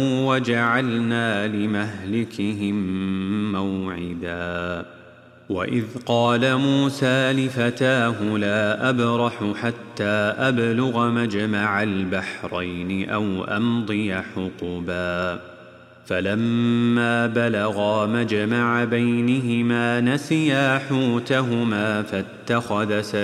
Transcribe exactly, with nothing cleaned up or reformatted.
وجعلنا لمهلكهم موعدا. وإذ قال موسى لفتاه لا أبرح حتى أبلغ مجمع البحرين أو أمضي حقبا فلما بلغا مجمع بينهما نسيا حوتهما فاتخذ سبيلا